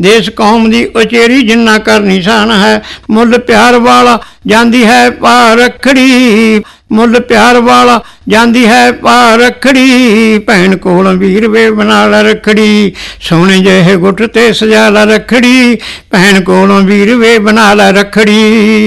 देश कौम दी उचेरी जिन्ना कर निशान है। मुल प्यार वाला जांदी है पा रखड़ी, मुल प्यार वाला जांदी है पा रखड़ी, भैन कोल वीर वे बना ला रखड़ी, सोने जहे गुट ते सजा ला रखड़ी, भैन कोलों वीर वे बना ला रखड़ी।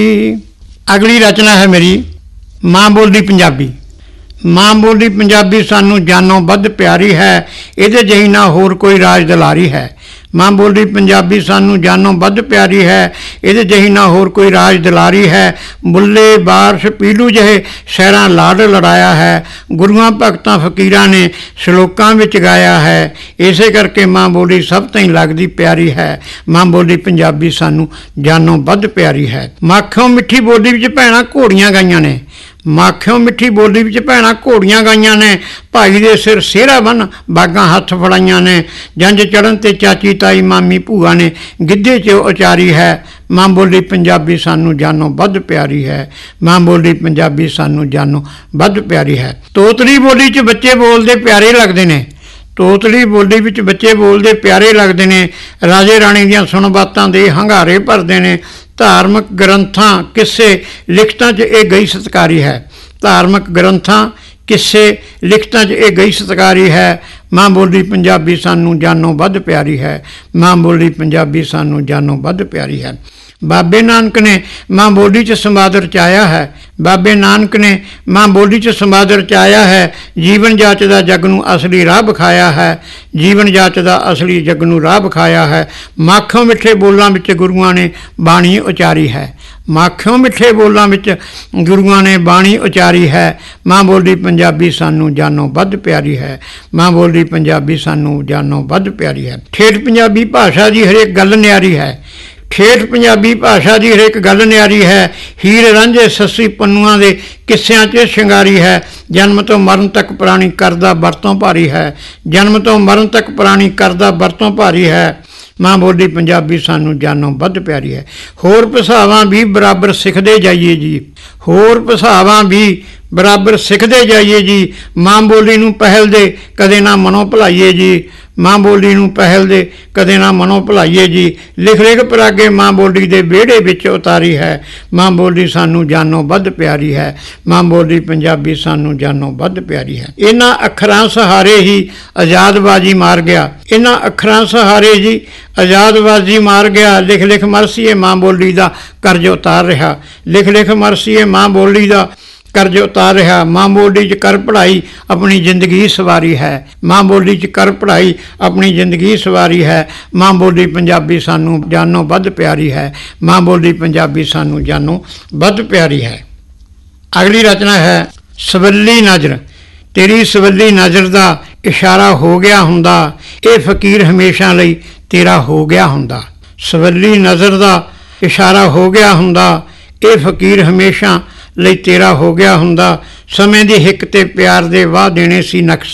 अगली रचना है मेरी माँ बोली पंजाबी। माँ बोली पंजाबी सानू जानों वध प्यारी है, इहदे जही ना होर कोई राज दुलारी है। माँ बोली पंजाबी सानू जानों वध प्यारी है, इहदे जही ना होर कोई राज दुलारी है। बुल्ले बारश पीलू जहे शहरां लाड लड़ाया है, गुरुआं भगतां फकीरां ने श्लोकां विच गाया है। इसे करके माँ बोली सब तई लगदी प्यारी है। माँ बोली पंजाबी सानू जानों वध प्यारी है। माखियों मिठी बोली विच भैणां घोड़ियां गाईਆਂ ने, माखियों मिठी बोली विच भैणां घोड़ियां गाईਆਂ ने, भाई दे सिर सेहरा बन बागां हथ फड़ाईਆਂ ने, जंज चढ़न ते चाची ताई मामी भूआ ने गिद्धे च उचारी है। माँ बोली पंजाबी सानू जानों वध प्यारी है। माँ बोली पंजाबी सानू जानों वध प्यारी है। तोतली बोली च बच्चे बोलदे प्यारे लगदे ने, तोतली बोली विच बच्चे बोलदे प्यारे लगदे ने, राजे राणी दीआं सुण बातां दे हंगारे भरदे ने। धार्मिक ग्रंथां किस्से लिखतां च ये गई सत्कारी है, धार्मिक ग्रंथां किस्से लिखतां च ये गई सत्कारी है। माँ बोली पंजाबी सानू जानों वध प्यारी है। माँ बोली पंजाबी सानू जानों वध प्यारी है। बाबे नानक ने माँ बोली च संवाद रचाया है, बाबे नानक ने माँ बोली च संवाद रचाया है। जीवन जाचदा जग नूं असली राह विखाया है, जीवन जाचदा असली जग नूं राह विखाया है। माखों मिठे बोलां विच गुरुआं ने बाणी उचारी है, माखों मिठे बोलां विच गुरुआं ने बाणी उचारी है। माँ बोली पंजाबी सानू जानों वध प्यारी है। माँ बोली पंजाबी सानू जानों वध प्यारी है। ठेठ पंजाबी भाषा दी हरेक गल न्यारी है, ठेठ पंजाबी भाषा की हरेक गल न्यारी है। हीर रांझे सस्सी पन्नुआं दे किस्सियां च शिंगारी है। जन्म तो मरण तक प्राणी करदा वरतों भारी है, जन्म तो मरण तक प्राणी करदा वरतों भारी है। माँ बोली पंजाबी सानू जानों वध प्यारी है। होर भाषावां भी बराबर सिखदे जाइए जी, होर भाषावां भी बराबर सिखदे जाइए जी। माँ बोली नूं पहल दे कदे ना मनो भुलाइए जी, माँ बोली नूं पहल दे कदे ना मनो भुलाइए जी। लिख लिख परागे माँ बोली दे विहड़े विच उतारी है। माँ बोली सानू जानों वध प्यारी है। माँ बोली पंजाबी सानू जानों वध प्यारी है। इन्हां अखरां सहारे ही आज़ादबाजी मार गया, इन्हां अखरां सहारे जी आज़ादबाजी मार गया। लिख लिख मरसीए माँ बोली दा कर्ज उतार रहा, लिख लिख मरसीए माँ बोली दा कर्ज उतार रहा। माँ बोली च कर पढ़ाई अपनी जिंदगी सवारी है, माँ बोली च कर पढ़ाई अपनी जिंदगी सवारी है। माँ बोली पंजाबी सानू जानों वध प्यारी है। माँ बोली पंजाबी सानू जानों वध प्यारी है। अगली रचना है सवली नज़र। तेरी सवली नज़र दा इशारा हो गया हुंदा, ये फकीर हमेशा लई तेरा हो गया हुंदा। सवली नज़र दा इशारा हो गया हुंदा, ये फकीर हमेशा ਲਈ ਤੇਰਾ ਹੋ ਗਿਆ ਹੁੰਦਾ। ਸਮੇਂ ਦੀ ਹਿੱਕ ਤੇ ਪਿਆਰ ਦੇ ਵਾਹ ਦੇਣੇ ਸੀ ਨਕਸ਼,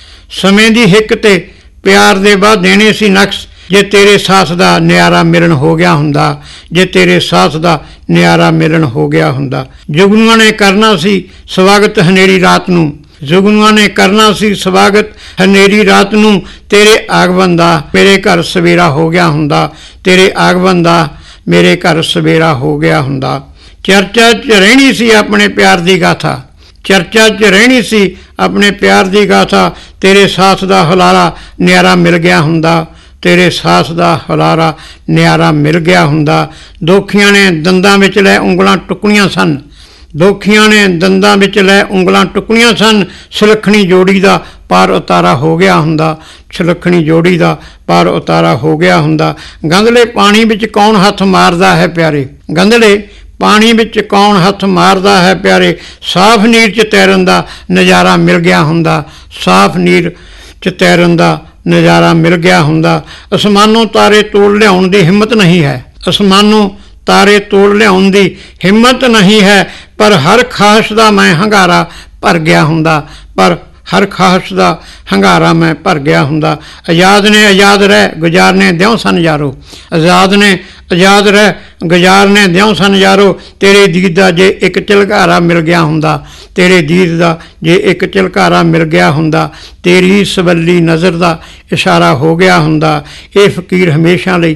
ਸਮੇਂ ਦੀ ਹਿੱਕ ਤੇ ਪਿਆਰ ਦੇ ਵਾਹ ਦੇਣੇ ਸੀ ਨਕਸ਼। ਜੇ ਤੇਰੇ ਸਾਥ ਦਾ ਨਿਆਰਾ ਮਿਲਣ ਹੋ ਗਿਆ ਹੁੰਦਾ, ਜੇ ਤੇਰੇ ਸਾਥ ਦਾ ਨਿਆਰਾ ਮਿਲਣ ਹੋ ਗਿਆ ਹੁੰਦਾ। ਜੁਗਨੂਆਂ ਨੇ ਕਰਨਾ ਸੀ ਸਵਾਗਤ ਹਨੇਰੀ ਰਾਤ ਨੂੰ, ਜੁਗਨੂਆਂ ਨੇ ਕਰਨਾ ਸੀ ਸਵਾਗਤ ਹਨੇਰੀ ਰਾਤ ਨੂੰ। ਤੇਰੇ ਆਗਮਨ ਦਾ ਮੇਰੇ ਘਰ ਸਵੇਰਾ ਹੋ ਗਿਆ ਹੁੰਦਾ, ਤੇਰੇ ਆਗਮਨ ਦਾ ਮੇਰੇ ਘਰ ਸਵੇਰਾ ਹੋ ਗਿਆ ਹੁੰਦਾ। चर्चा च रहनी सी अपने प्यार की गाथा, चर्चा च रहनी सी अपने प्यार की गाथा। तेरे साथ दा हुलारा न्यारा मिल गया हुंदा, तेरे साथ दा हुलारा न्यारा मिल गया हुंदा। दोखियां ने दंदां विच लै उंगलां टुकणियां सन, दोखियां ने दंदां विच लै उंगलां टुकणियां सन। सुलखणी जोड़ी दा पार उतारा हो गया हुंदा, सुलखणी जोड़ी दा पार उतारा हो गया हुंदा। गंदले पानी विच कौन हथ मारदा है प्यारे, गंदले पानी विच कौन हथ मारदा है प्यारे। साफ नीर च तैरन दा नज़ारा मिल गया हुंदा, साफ नीर च तैरन दा नज़ारा मिल गया हुंदा। आसमानों तारे तोड़ लियाउण दी हिम्मत नहीं है, आसमानों तारे तोड़ लियाउण दी हिम्मत नहीं है। पर हर ख्वाहिश दा मैं हंगारा भर गया हुंदा, पर हर ख्वाहिश दा हंगारा मैं भर गया हुंदा। आज़ाद ने आज़ाद रह गुजारने द्यों सन यारो, आज़ाद ने आज़ाद रह गुजारने द्यों सन यारो। तेरे दीद दा जे एक झलकारा मिल गया हुंदा, तेरे दीद दा जे एक झलकारा मिल गया हुंदा। तेरी सवली नज़र दा इशारा हो गया हुंदा, ये फकीर हमेशा लई